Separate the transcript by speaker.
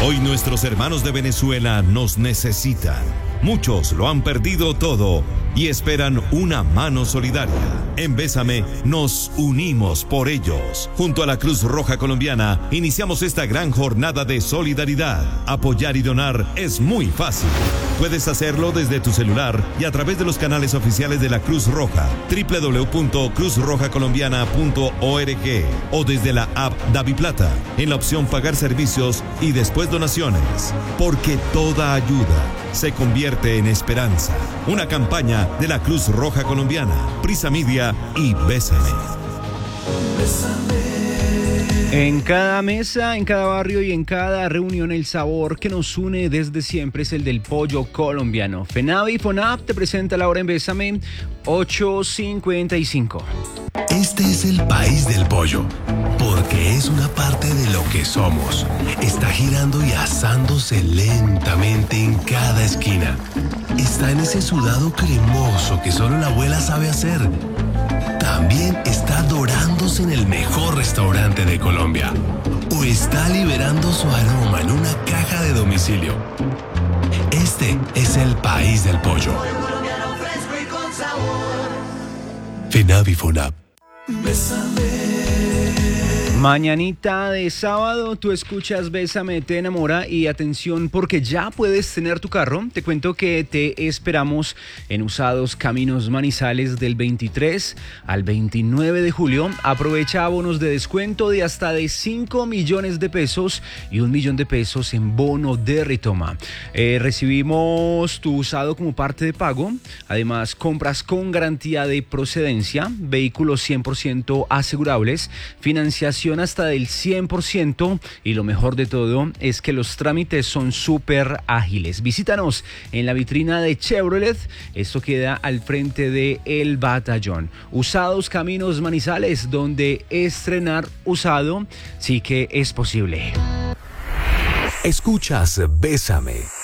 Speaker 1: Hoy nuestros hermanos de Venezuela nos necesitan. Muchos lo han perdido todo y esperan una mano solidaria. En Bésame nos unimos por ellos. Junto a la Cruz Roja Colombiana iniciamos esta gran jornada de solidaridad. Apoyar y donar es muy fácil. Puedes hacerlo desde tu celular y a través de los canales oficiales de la Cruz Roja, www.cruzrojacolombiana.org o desde la app DaviPlata, en la opción Pagar servicios y después donaciones. Porque toda ayuda se convierte en esperanza. Una campaña de la Cruz Roja Colombiana, Prisa Media y Bésame.
Speaker 2: En cada mesa, en cada barrio y en cada reunión, el sabor que nos une desde siempre es el del pollo colombiano. FENAVI y FONAP te presenta la hora en Bésame, 8:55.
Speaker 3: Este es el país del pollo, porque es una parte de lo que somos. Está girando y asándose lentamente en cada esquina. Está en ese sudado cremoso que solo la abuela sabe hacer. También está dorándose en el mejor restaurante de Colombia. O está liberando su aroma en una caja de domicilio. Este es el país del pollo. FENAVI y FONAP.
Speaker 2: Mañanita de sábado, tú escuchas Bésame, te enamora y atención porque ya puedes tener tu carro. Te cuento que te esperamos en Usados Caminos Manizales del 23 al 29 de julio. Aprovecha abonos de descuento de hasta de 5 millones de pesos y 1 millón de pesos en bono de retoma. Recibimos tu usado como parte de pago. Además, compras con garantía de procedencia, vehículos 100% asegurables, financiación hasta del 100% y lo mejor de todo es que los trámites son súper ágiles. Visítanos en la vitrina de Chevrolet, esto queda al frente de El Batallón. Usados Caminos Manizales, donde estrenar usado sí que es posible.
Speaker 4: Escuchas Bésame